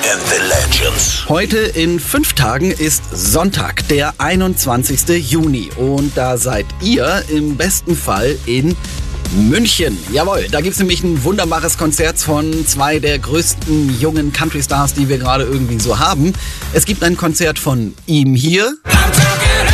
and the Legends. Heute in 5 Tagen ist Sonntag, der 21. Juni. Und da seid ihr im besten Fall in München. Jawohl, da gibt's nämlich ein wunderbares Konzert von 2 der größten jungen Country-Stars, die wir gerade irgendwie so haben. Es gibt ein Konzert von ihm hier.